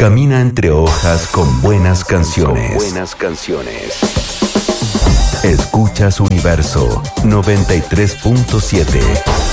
Camina entre hojas con buenas canciones. Escuchas Universo 93.7.